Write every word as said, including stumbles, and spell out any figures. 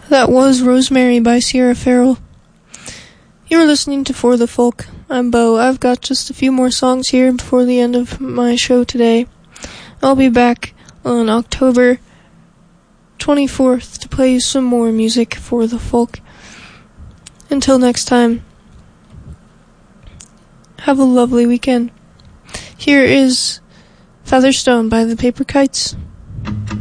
That was Rosemary by Sierra Farrell. You were listening to For the Folk. I'm Bo. I've got just a few more songs here before the end of my show today. I'll be back on October twenty-fourth to play you some more music for the folk. Until next time, have a lovely weekend. Here is Featherstone by the Paper Kites.